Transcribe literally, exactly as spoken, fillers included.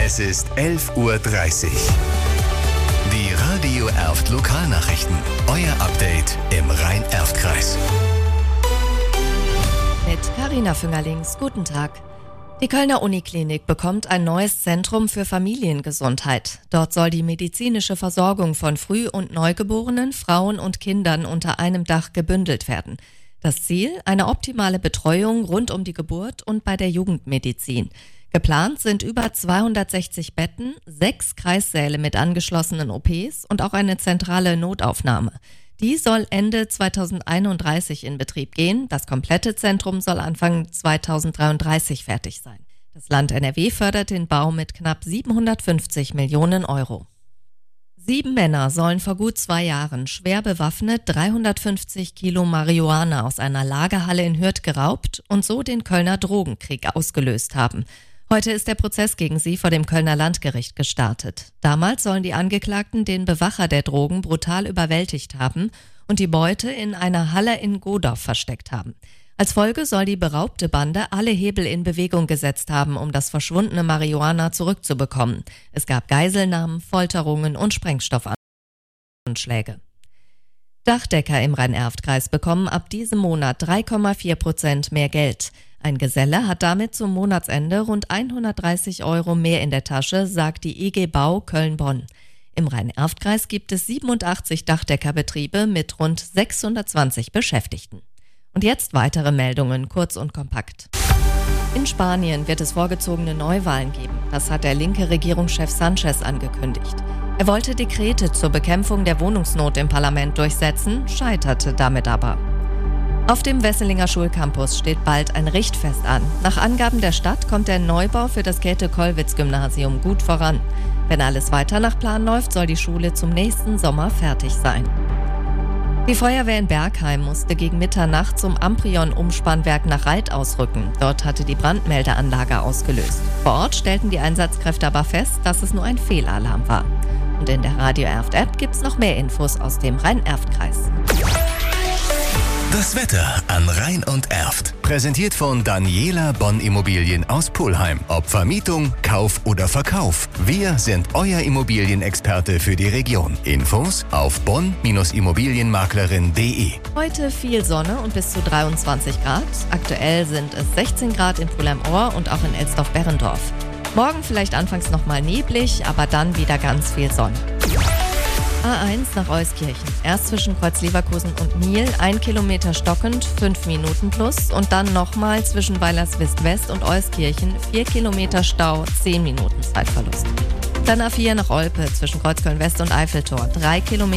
Es ist elf Uhr dreißig. Die Radio Erft Lokalnachrichten. Euer Update im Rhein-Erft-Kreis. Mit Carina Füngerlings. Guten Tag. Die Kölner Uniklinik bekommt ein neues Zentrum für Familiengesundheit. Dort soll die medizinische Versorgung von Früh- und Neugeborenen, Frauen und Kindern unter einem Dach gebündelt werden. Das Ziel? Eine optimale Betreuung rund um die Geburt und bei der Jugendmedizin. Geplant sind über zweihundertsechzig Betten, sechs Kreissäle mit angeschlossenen O Ps und auch eine zentrale Notaufnahme. Die soll Ende zweitausendeinunddreißig in Betrieb gehen. Das komplette Zentrum soll Anfang zweitausenddreiunddreißig fertig sein. Das Land N R W fördert den Bau mit knapp siebenhundertfünfzig Millionen Euro. Sieben Männer sollen vor gut zwei Jahren schwer bewaffnet dreihundertfünfzig Kilo Marihuana aus einer Lagerhalle in Hürth geraubt und so den Kölner Drogenkrieg ausgelöst haben. Heute ist der Prozess gegen sie vor dem Kölner Landgericht gestartet. Damals sollen die Angeklagten den Bewacher der Drogen brutal überwältigt haben und die Beute in einer Halle in Godorf versteckt haben. Als Folge soll die beraubte Bande alle Hebel in Bewegung gesetzt haben, um das verschwundene Marihuana zurückzubekommen. Es gab Geiselnahmen, Folterungen und Sprengstoffanschläge. Dachdecker im Rhein-Erft-Kreis bekommen ab diesem Monat drei Komma vier Prozent mehr Geld. Ein Geselle hat damit zum Monatsende rund hundertdreißig Euro mehr in der Tasche, sagt die I G Bau Köln-Bonn. Im Rhein-Erft-Kreis gibt es siebenundachtzig Dachdeckerbetriebe mit rund sechshundertzwanzig Beschäftigten. Und jetzt weitere Meldungen, kurz und kompakt. In Spanien wird es vorgezogene Neuwahlen geben. Das hat der linke Regierungschef Sanchez angekündigt. Er wollte Dekrete zur Bekämpfung der Wohnungsnot im Parlament durchsetzen, scheiterte damit aber. Auf dem Wesselinger Schulcampus steht bald ein Richtfest an. Nach Angaben der Stadt kommt der Neubau für das Käthe-Kollwitz-Gymnasium gut voran. Wenn alles weiter nach Plan läuft, soll die Schule zum nächsten Sommer fertig sein. Die Feuerwehr in Bergheim musste gegen Mitternacht zum Amprion-Umspannwerk nach Reit ausrücken. Dort hatte die Brandmeldeanlage ausgelöst. Vor Ort stellten die Einsatzkräfte aber fest, dass es nur ein Fehlalarm war. Und in der Radio Erft-App gibt's noch mehr Infos aus dem Rhein-Erft-Kreis. Das Wetter an Rhein und Erft. Präsentiert von Daniela Bonn Immobilien aus Pulheim. Ob Vermietung, Kauf oder Verkauf. Wir sind euer Immobilienexperte für die Region. Infos auf bonn immobilienmaklerin punkt de. Heute viel Sonne und bis zu dreiundzwanzig Grad. Aktuell sind es sechzehn Grad in Pulheim-Ohr und auch in Elsdorf-Berrendorf. Morgen vielleicht anfangs nochmal neblig, aber dann wieder ganz viel Sonne. A eins nach Euskirchen. Erst zwischen Kreuz-Leverkusen und Miel, ein Kilometer stockend, fünf Minuten plus. Und dann nochmal zwischen Weilerswist-West und Euskirchen, vier Kilometer Stau, zehn Minuten Zeitverlust. Dann A vier nach Olpe, zwischen Kreuzköln-West und Eiffeltor, drei Kilometer